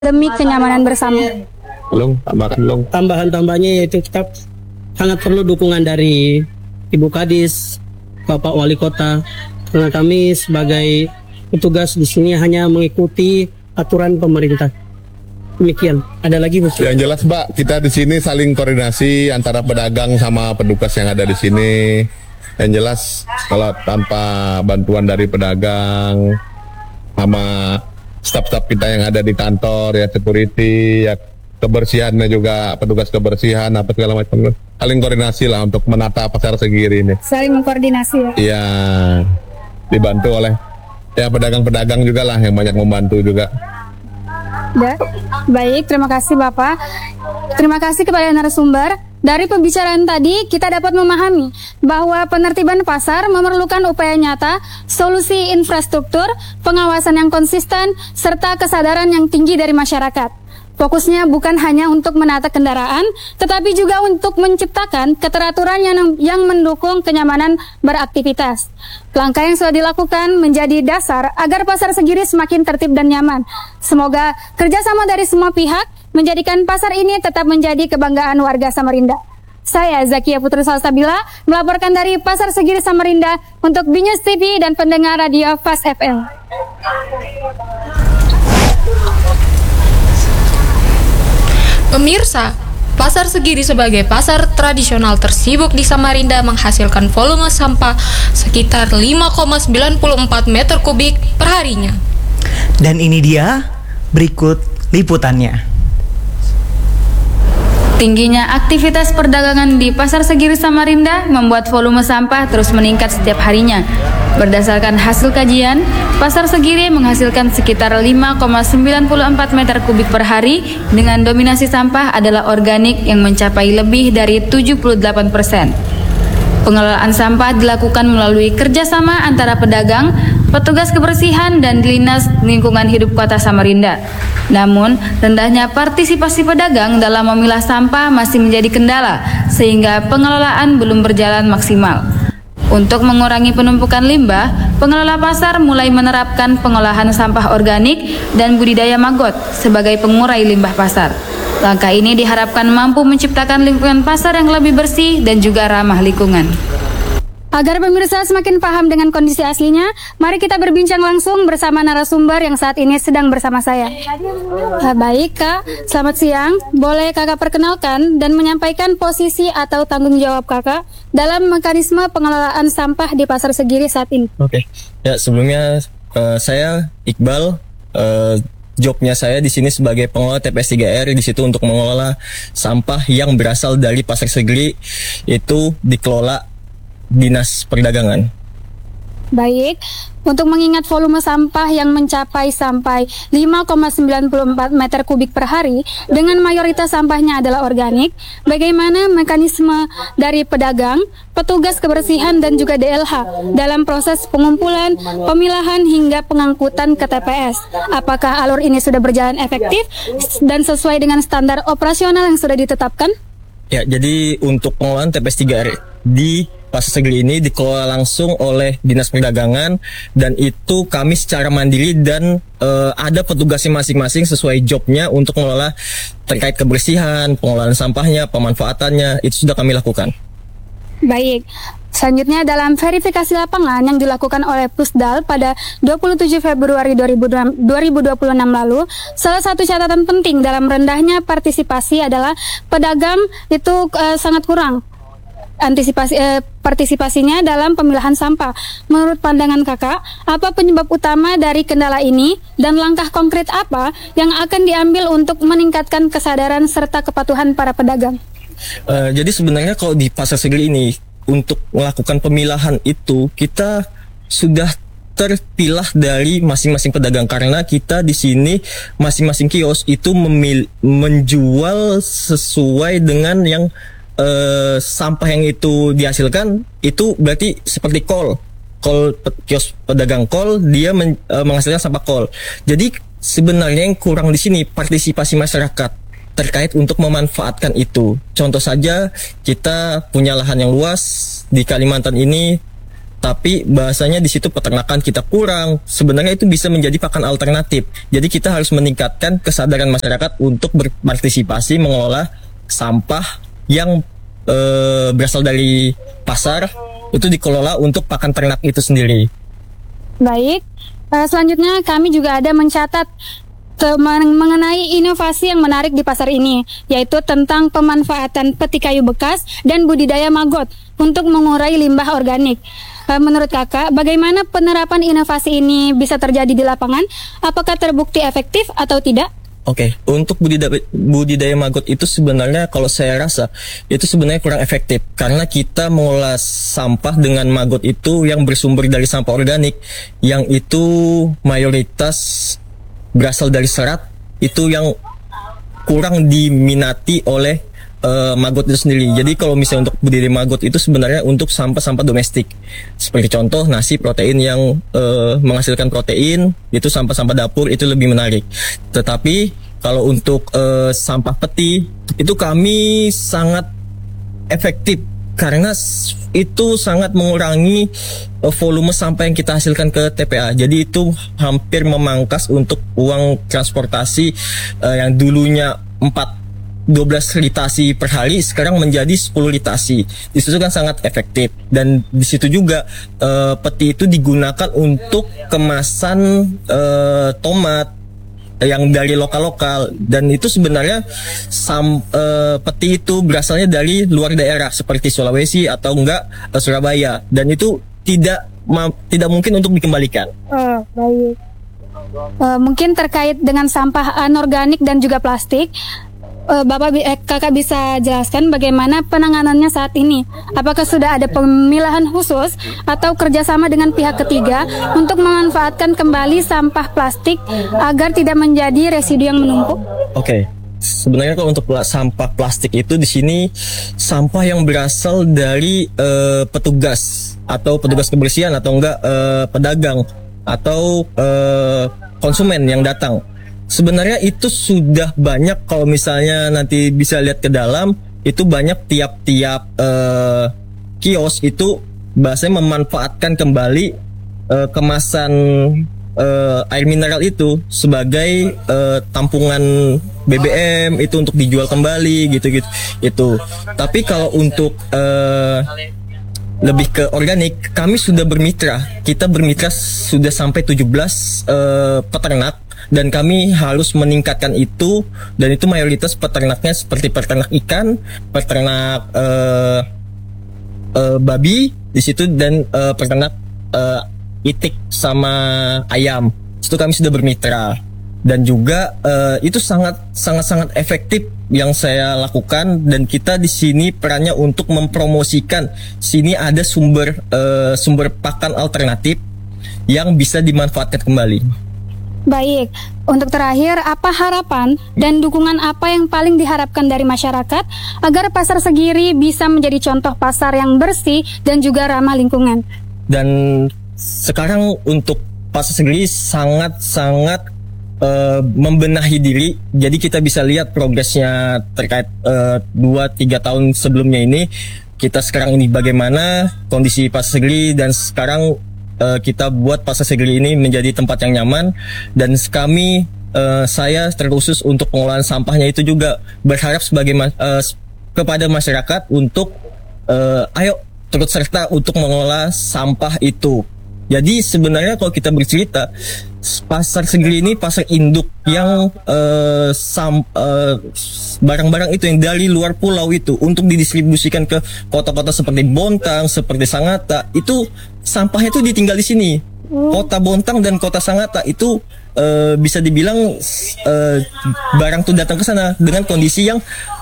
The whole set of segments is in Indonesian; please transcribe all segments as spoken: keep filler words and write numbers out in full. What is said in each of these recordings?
demi kenyamanan bersama. Belum, tambahkan belum. Tambahan-tambahnya yaitu tetap sangat perlu dukungan dari Ibu Kadis, Bapak Wali Kota, karena kami sebagai petugas di sini hanya mengikuti aturan pemerintah. Demikian. Ada lagi, Bu? Yang jelas, Mbak, kita di sini saling koordinasi antara pedagang sama petugas yang ada di sini. Yang jelas, kalau tanpa bantuan dari pedagang sama staf-staf kita yang ada di kantor, ya security, ya kebersihannya juga, petugas kebersihan, apa segala macam, saling koordinasi lah untuk menata pasar Segiri ini. Saling mengkoordinasi ya? Iya, dibantu oleh ya pedagang-pedagang juga lah yang banyak membantu juga. Ya, baik, terima kasih Bapak. Terima kasih kepada narasumber. Dari pembicaraan tadi, kita dapat memahami bahwa penertiban pasar memerlukan upaya nyata, solusi infrastruktur, pengawasan yang konsisten, serta kesadaran yang tinggi dari masyarakat. Fokusnya bukan hanya untuk menata kendaraan, tetapi juga untuk menciptakan keteraturan yang, yang mendukung kenyamanan beraktivitas. Langkah yang sudah dilakukan menjadi dasar agar pasar Segiri semakin tertib dan nyaman. Semoga kerjasama dari semua pihak menjadikan pasar ini tetap menjadi kebanggaan warga Samarinda. Saya Zakia Putri Salsabila melaporkan dari Pasar Segiri Samarinda untuk B News T V dan pendengar radio Fast F M. Pemirsa, Pasar Segiri sebagai pasar tradisional tersibuk di Samarinda menghasilkan volume sampah sekitar lima koma sembilan empat meter kubik per harinya. Dan ini dia berikut liputannya. Tingginya aktivitas perdagangan di Pasar Segiri Samarinda membuat volume sampah terus meningkat setiap harinya. Berdasarkan hasil kajian, Pasar Segiri menghasilkan sekitar lima koma sembilan empat meter kubik per hari dengan dominasi sampah adalah organik yang mencapai lebih dari tujuh puluh delapan persen. Pengelolaan sampah dilakukan melalui kerjasama antara pedagang, petugas kebersihan, dan Dinas Lingkungan Hidup Kota Samarinda. Namun, rendahnya partisipasi pedagang dalam memilah sampah masih menjadi kendala, sehingga pengelolaan belum berjalan maksimal. Untuk mengurangi penumpukan limbah, pengelola pasar mulai menerapkan pengolahan sampah organik dan budidaya maggot sebagai pengurai limbah pasar. Langkah ini diharapkan mampu menciptakan lingkungan pasar yang lebih bersih dan juga ramah lingkungan. Agar pemirsa semakin paham dengan kondisi aslinya, mari kita berbincang langsung bersama narasumber yang saat ini sedang bersama saya. Nah, baik Kak, selamat siang. Boleh Kakak perkenalkan dan menyampaikan posisi atau tanggung jawab Kakak dalam mekanisme pengelolaan sampah di Pasar Segiri saat ini? Oke, ya sebelumnya uh, saya Iqbal. Uh, Jobnya saya di sini sebagai pengelola T P S tiga R, di situ untuk mengelola sampah yang berasal dari Pasar Segiri, itu dikelola Dinas Perdagangan. Baik, untuk mengingat volume sampah yang mencapai sampai lima koma sembilan empat meter kubik per hari dengan mayoritas sampahnya adalah organik, bagaimana mekanisme dari pedagang, petugas kebersihan dan juga D L H dalam proses pengumpulan, pemilahan hingga pengangkutan ke T P S? Apakah alur ini sudah berjalan efektif dan sesuai dengan standar operasional yang sudah ditetapkan? Ya, jadi untuk pengelolaan T P S tiga R di Pasar Segiri ini dikelola langsung oleh Dinas Perdagangan, dan itu kami secara mandiri dan uh, ada petugasnya masing-masing sesuai jobnya untuk mengelola terkait kebersihan, pengelolaan sampahnya, pemanfaatannya, itu sudah kami lakukan. Baik, selanjutnya dalam verifikasi lapangan yang dilakukan oleh Pusdal pada dua puluh tujuh Februari dua ribu dua puluh enam lalu, salah satu catatan penting dalam rendahnya partisipasi adalah pedagang itu uh, sangat kurang antisipasi eh, partisipasinya dalam pemilahan sampah. Menurut pandangan Kakak, apa penyebab utama dari kendala ini dan langkah konkret apa yang akan diambil untuk meningkatkan kesadaran serta kepatuhan para pedagang? Uh, jadi sebenarnya kalau di Pasar Segiri ini untuk melakukan pemilahan itu kita sudah terpilah dari masing-masing pedagang, karena kita di sini masing-masing kios itu memil- menjual sesuai dengan yang Uh, sampah yang itu dihasilkan. Itu berarti seperti kol kol kios pedagang kol, dia men, uh, menghasilkan sampah kol. Jadi sebenarnya yang kurang di sini partisipasi masyarakat terkait untuk memanfaatkan itu. Contoh saja, kita punya lahan yang luas di Kalimantan ini, tapi bahasanya di situ peternakan kita kurang. Sebenarnya itu bisa menjadi pakan alternatif. Jadi kita harus meningkatkan kesadaran masyarakat untuk berpartisipasi mengelola sampah yang e, berasal dari pasar, itu dikelola untuk pakan ternak itu sendiri. Baik, eh, selanjutnya kami juga ada mencatat te- men- mengenai inovasi yang menarik di pasar ini, yaitu tentang pemanfaatan peti kayu bekas dan budidaya maggot untuk mengurai limbah organik. Eh, Menurut kakak, bagaimana penerapan inovasi ini bisa terjadi di lapangan? Apakah terbukti efektif atau tidak? Oke, untuk budidaya, budidaya maggot itu sebenarnya kalau saya rasa itu sebenarnya kurang efektif karena kita mengolah sampah dengan maggot itu yang bersumber dari sampah organik yang itu mayoritas berasal dari serat, itu yang kurang diminati oleh uh, maggot itu sendiri. Jadi kalau misalnya untuk budidaya maggot itu sebenarnya untuk sampah-sampah domestik. Seperti contoh nasi protein yang uh, menghasilkan protein, itu sampah-sampah dapur itu lebih menarik. Tetapi kalau untuk uh, sampah peti itu kami sangat efektif karena itu sangat mengurangi uh, volume sampah yang kita hasilkan ke T P A. Jadi itu hampir memangkas untuk uang transportasi uh, yang dulunya empat dua belas litasi per hari sekarang menjadi sepuluh litasi. Di situ kan sangat efektif, dan di situ juga uh, peti itu digunakan untuk kemasan uh, tomat yang dari lokal-lokal, dan itu sebenarnya sam, uh, peti itu berasalnya dari luar daerah seperti Sulawesi atau enggak uh, Surabaya, dan itu tidak ma- tidak mungkin untuk dikembalikan. Oh, baik. Eh, mungkin terkait dengan sampah anorganik dan juga plastik, eh, Bapak bi- eh, kakak bisa jelaskan bagaimana penanganannya saat ini? Apakah sudah ada pemilahan khusus atau kerjasama dengan pihak ketiga untuk memanfaatkan kembali sampah plastik agar tidak menjadi residu yang menumpuk? Oke, sebenarnya kalau untuk pla- sampah plastik itu di sini sampah yang berasal dari eh, petugas atau petugas kebersihan atau enggak eh, pedagang atau eh, konsumen yang datang. Sebenarnya itu sudah banyak, kalau misalnya nanti bisa lihat ke dalam, itu banyak tiap-tiap eh, kios itu bahasanya memanfaatkan kembali eh, kemasan eh, air mineral itu sebagai eh, tampungan B B M itu untuk dijual kembali gitu-gitu itu. Tapi kalau untuk eh, lebih ke organik, kami sudah bermitra. Kita bermitra sudah sampai tujuh belas eh, peternak, dan kami harus meningkatkan itu, dan itu mayoritas peternaknya seperti peternak ikan, peternak eh, eh, babi di situ, dan eh, peternak eh, itik sama ayam. Itu kami sudah bermitra, dan juga eh, itu sangat sangat sangat efektif yang saya lakukan, dan kita di sini perannya untuk mempromosikan sini ada sumber eh, sumber pakan alternatif yang bisa dimanfaatkan kembali. Baik, untuk terakhir, apa harapan dan dukungan apa yang paling diharapkan dari masyarakat agar Pasar Segiri bisa menjadi contoh pasar yang bersih dan juga ramah lingkungan? Dan sekarang untuk Pasar Segiri sangat-sangat uh, membenahi diri. Jadi kita bisa lihat progresnya terkait dua tiga tahun sebelumnya ini. Kita sekarang ini bagaimana kondisi Pasar Segiri, dan sekarang uh, kita buat Pasar Segiri ini menjadi tempat yang nyaman, dan kami uh, saya terkhusus untuk pengolahan sampahnya itu juga berharap sebagai ma- uh, kepada masyarakat untuk uh, ayo turut serta untuk mengolah sampah itu. Jadi sebenarnya kalau kita bercerita, Pasar Segiri ini pasar induk yang uh, sam, uh, barang-barang itu yang dari luar pulau itu untuk didistribusikan ke kota-kota seperti Bontang, seperti Sangatta, itu sampahnya itu ditinggal di sini. Kota Bontang dan kota Sangatta itu uh, bisa dibilang uh, barang itu datang ke sana dengan kondisi yang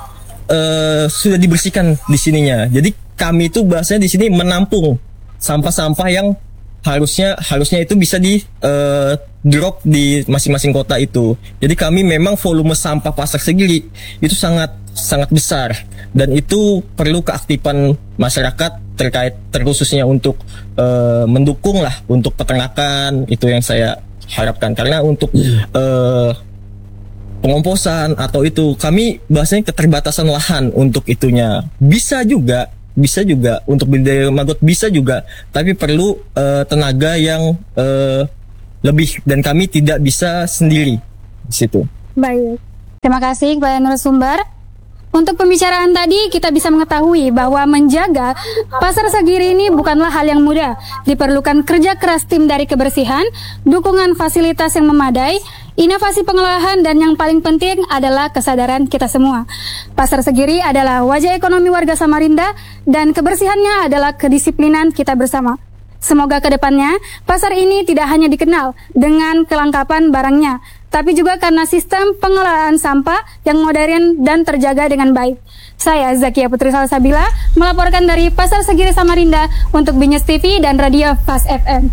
uh, sudah dibersihkan di sininya. Jadi kami itu bahasanya di sini menampung sampah-sampah yang harusnya harusnya itu bisa di uh, drop di masing-masing kota itu. Jadi kami memang volume sampah Pasar Segiri itu sangat sangat besar, dan itu perlu keaktifan masyarakat terkait terkhususnya untuk uh, mendukung lah untuk peternakan, itu yang saya harapkan. Karena untuk uh, pengomposan atau itu kami bahasanya keterbatasan lahan untuk itunya. Bisa juga bisa juga, untuk budidaya maggot bisa juga, tapi perlu uh, tenaga yang uh, lebih, dan kami tidak bisa sendiri di situ. Baik, terima kasih kepada narasumber. Untuk pembicaraan tadi kita bisa mengetahui bahwa menjaga Pasar Sagiri ini bukanlah hal yang mudah. Diperlukan kerja keras tim dari kebersihan, dukungan fasilitas yang memadai, inovasi pengelolaan, dan yang paling penting adalah kesadaran kita semua. Pasar Sagiri adalah wajah ekonomi warga Samarinda dan kebersihannya adalah kedisiplinan kita bersama. Semoga kedepannya pasar ini tidak hanya dikenal dengan kelengkapan barangnya, tapi juga karena sistem pengelolaan sampah yang modern dan terjaga dengan baik. Saya Zakia Putri Salsabila melaporkan dari Pasar Sagiri Samarinda untuk Binyus T V dan Radio Fast F M.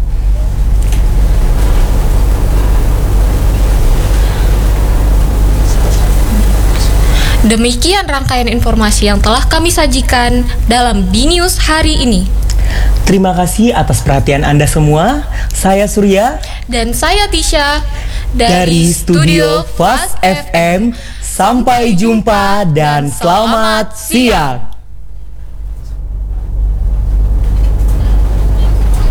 Demikian rangkaian informasi yang telah kami sajikan dalam B-News hari ini. Terima kasih atas perhatian Anda semua. Saya Surya dan saya Tisha dari, dari Studio Fast F M. Sampai jumpa dan selamat siang.